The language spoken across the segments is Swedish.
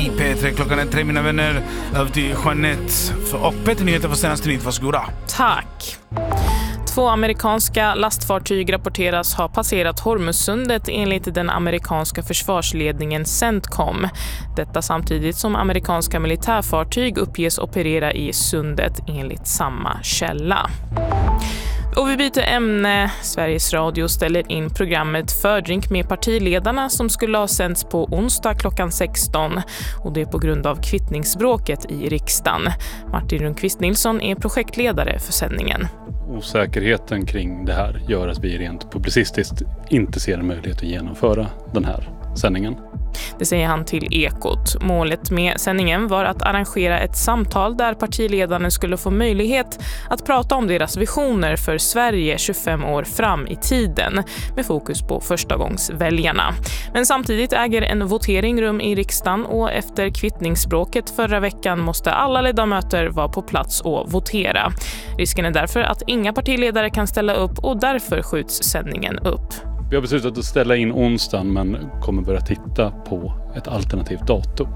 i P3. Klockan är 3, mina vänner. Över till Jeanette och Petter Nyheter för senaste nytt. Varsågoda. Tack. 2 amerikanska lastfartyg rapporteras ha passerat Hormuzsundet enligt den amerikanska försvarsledningen CENTCOM. Detta samtidigt som amerikanska militärfartyg uppges operera i sundet enligt samma källa. Och vi byter ämne. Sveriges Radio ställer in programmet Fördrink med partiledarna som skulle ha sänds på onsdag klockan 16. Och det är på grund av kvittningsbråket i riksdagen. Martin Rundqvist Nilsson är projektledare för sändningen. Osäkerheten kring det här gör att vi rent publicistiskt inte ser en möjlighet att genomföra den här sändningen. Det säger han till Ekot. Målet med sändningen var att arrangera ett samtal där partiledarna skulle få möjlighet att prata om deras visioner för Sverige 25 år fram i tiden med fokus på förstagångsväljarna. Men samtidigt äger en votering rum i riksdagen och efter kvittningsbråket förra veckan måste alla ledamöter vara på plats och votera. Risken är därför att inga partiledare kan ställa upp och därför skjuts sändningen upp. Vi har beslutat att ställa in onsdagen men kommer börja titta på ett alternativt datum.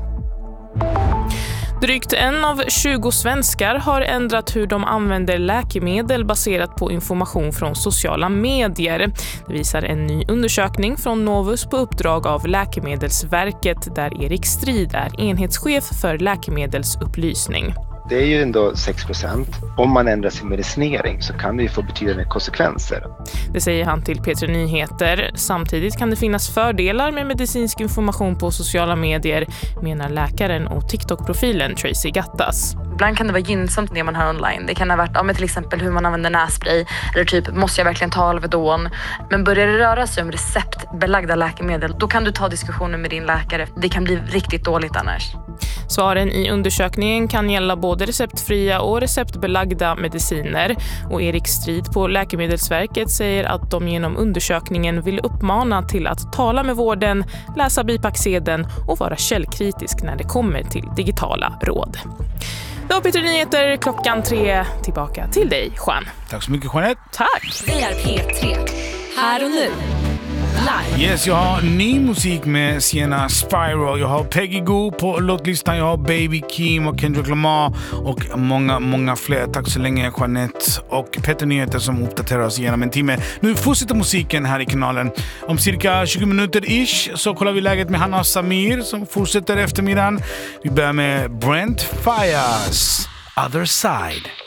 Drygt 1 av 20 svenskar har ändrat hur de använder läkemedel baserat på information från sociala medier. Det visar en ny undersökning från Novus på uppdrag av Läkemedelsverket där Erik Strid är enhetschef för läkemedelsupplysning. Det är ju ändå 6%. Om man ändrar sin medicinering så kan det ju få betydande konsekvenser. Det säger han till P3 Nyheter. Samtidigt kan det finnas fördelar med medicinsk information på sociala medier, menar läkaren och TikTok-profilen Tracy Gattas. Ibland kan det vara gynnsamt det man har online. Det kan ha varit till exempel hur man använder nässpray eller typ måste jag verkligen ta Alvedon. Men börjar det röra sig om receptbelagda läkemedel, då kan du ta diskussioner med din läkare. Det kan bli riktigt dåligt annars. Svaren i undersökningen kan gälla både receptfria och receptbelagda mediciner. Och Erik Strid på Läkemedelsverket säger att de genom undersökningen vill uppmana till att tala med vården, läsa bipacksedeln och vara källkritisk när det kommer till digitala råd. Det var P3 Nyheter klockan 3. Tillbaka till dig, Juan. Tack så mycket, Jeanette. Tack. Det är P3. Här och nu. Live. Yes, jag har ny musik med Sienna Spyro. Jag har Peggy Goo på låtlistan. Jag har Baby Keem och Kendrick Lamar och många fler. Tack så länge, Jeanette och Petter Nyheter som uppdaterar oss genom en timme. Nu fortsätter musiken här i kanalen. Om cirka 20 minuter-ish så kollar vi läget med Hanna och Samir som fortsätter eftermiddagen. Vi börjar med Brent Fires Other Side.